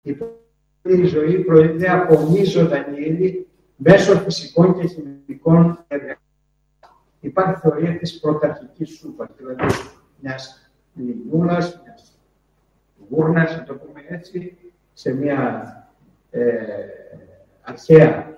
Η ζωή προήλθε από μη ζωντανή ύλη μέσω φυσικών και χημικών εργαλείων. Υπάρχει θεωρία της πρωταρχικής σούπας, δηλαδή μιας λιμνούλας, μιας γούρνας, να το πούμε έτσι, σε μια αρχαία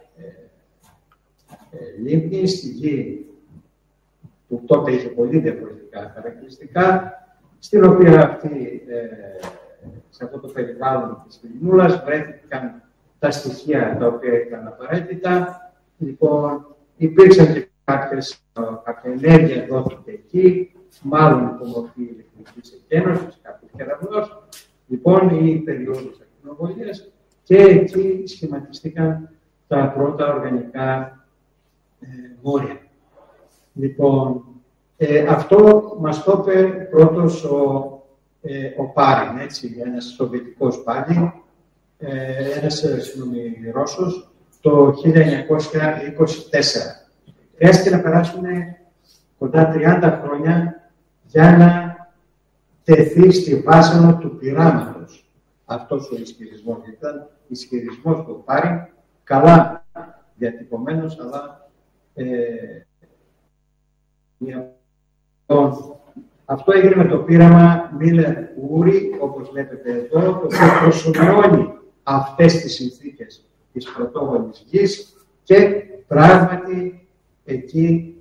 λίμνη, στη γη που τότε είχε πολύ διαφορετικά χαρακτηριστικά, στην οποία αυτή, σε αυτό το περιβάλλον της λιμνούλας βρέθηκαν τα στοιχεία τα οποία ήταν απαραίτητα. Λοιπόν, υπήρξαν και κάποια ενέργεια δόθηκε εκεί, μάλλον υπό μορφή ηλεκτρικής εκένωσης, κάποιος κεραυνός. Λοιπόν, η περίοδος ακτινοβολίας και εκεί σχηματιστήκαν τα πρώτα οργανικά μόρια. Λοιπόν, αυτό μας το είπε πρώτος ο Πάριν, έτσι, ένας σοβιετικός πάλι, ένας Ρώσος, το 1924. Χρειάστηκε να περάσουν κοντά 30 χρόνια για να τεθεί στη βάσανο του πειράματος αυτός ο ισχυρισμός. Ήταν ισχυρισμός του Πάριν, καλά διατυπωμένος, αλλά αυτό έγινε με το πείραμα Μίλλερ-Ούρι, όπως βλέπετε εδώ, το οποίο προσωμιώνει αυτές τις συνθήκες της πρωτόγονης γης και πράγματι εκεί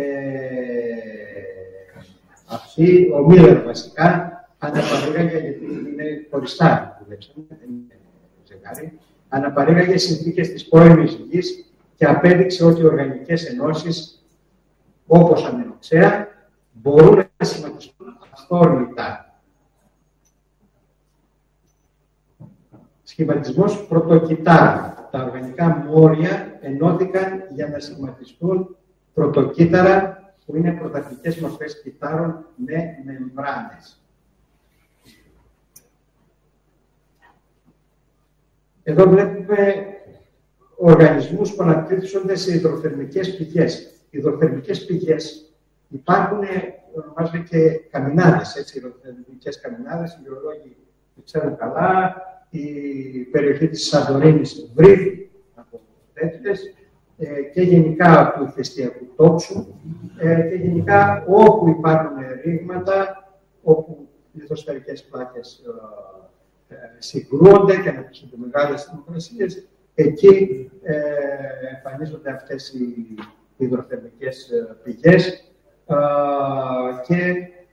ο Μίλλερ βασικά αναπαρήγαγε, γιατί είναι χωριστά, δεν είναι ζευγάρι, αναπαρήγαγε συνθήκες της πρώιμης γης και απέδειξε ότι οι οργανικές ενώσεις, όπως αμινοξέα, μπορούν να σχηματιστούν αυθόρμητα. Σχηματισμός πρωτοκυτάρων. Τα οργανικά μόρια ενώθηκαν για να σχηματιστούν πρωτοκύτταρα, που είναι πρωταρχικές μορφές κυττάρων με μεμβράνες. Εδώ βλέπουμε οργανισμούς που αναπτύσσονται σε υδροθερμικές πηγές. Οι υδροθερμικές πηγές υπάρχουν, ονομάζονται και καμινάδες, έτσι, υδροθερμικές καμινάδες, οι γεωλόγοι το ξέρουν καλά, η περιοχή της Σαντορίνης βρύχει από τέτοιες και γενικά του ηφαιστειακού τόξου και γενικά όπου υπάρχουν ρήγματα, όπου οι λιθοσφαιρικές πλάκες συγκρούονται και αναπτύσσονται μεγάλες θερμοκρασίες, εκεί εμφανίζονται αυτές οι υδροθερμικές πηγές και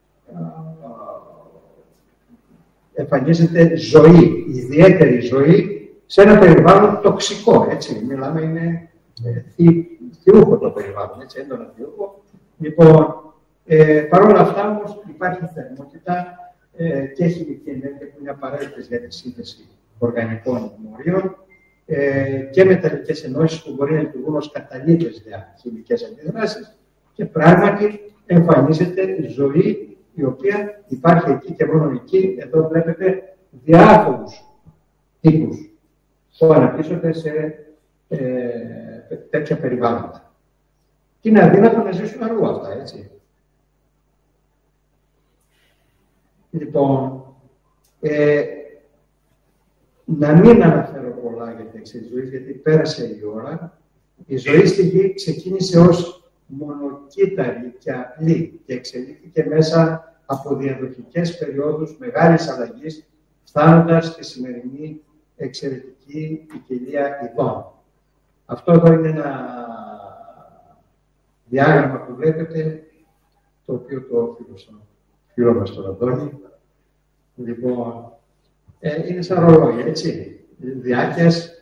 εμφανίζεται ζωή, ιδιαίτερη ζωή, σε ένα περιβάλλον τοξικό, έτσι. Μιλάμε, είναι θειούχο το περιβάλλον, έτσι, έντονα θειούχο. Λοιπόν, παρόλα αυτά όμως υπάρχει θερμότητα και χημική ενέργεια που είναι απαραίτητες για τη σύνθεση οργανικών μορίων και μεταλλικές ενώσεις που μπορεί να λειτουργούν ως καταλύτες για χημικές αντιδράσεις και πράγματι εμφανίζεται ζωή η οποία υπάρχει εκεί και μόνο εκεί. Εδώ βλέπετε διάφορους τύπους που αναπτύσσονται σε τέτοια περιβάλλοντα. Και είναι αδύνατο να ζήσουν αλλού αυτά, έτσι. Λοιπόν, να μην αναφέρω πολλά για την εξής ζωή, γιατί πέρασε η ώρα. Η ζωή στη γη ξεκίνησε ως μονοκύτταρη και απλή και εξελίχθηκε μέσα από διαδοχικές περιόδους μεγάλης αλλαγής, φτάνοντας στη σημερινή εξαιρετική ποικιλία ειδών. Αυτό εδώ είναι ένα διάγραμμα που βλέπετε, το οποίο το οφείλω στον φίλο μας τον Αντώνη. Λοιπόν, είναι σαν ρολόγια, έτσι. Διάρκειας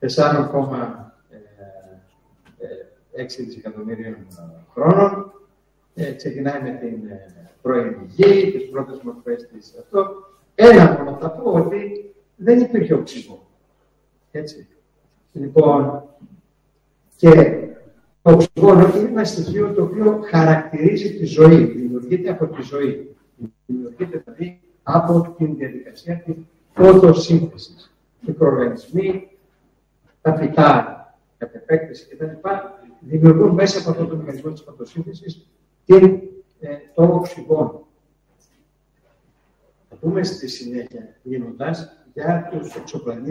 4,6 δισεκατομμυρίων χρόνων. Ξεκινάει με την πρώην γη, τις πρώτες μορφές της αυτό. Ένα μόνο θα πω, ότι δεν υπήρχε οξυγόνο. Έτσι. Λοιπόν, και το οξυγόνο είναι ένα στοιχείο το οποίο χαρακτηρίζει τη ζωή, δημιουργείται από τη ζωή. Δημιουργείται δηλαδή από την διαδικασία της φωτοσύνθεσης. Μικροοργανισμοί, τα φυτά, κατ' επέκταση κτλ. Δημιουργούν μέσα από αυτό το μηχανισμό της φωτοσύνθεσης το οξυγόνο. Θα πούμε στη συνέχεια, γίνοντας, για τους εξωπλανήτες.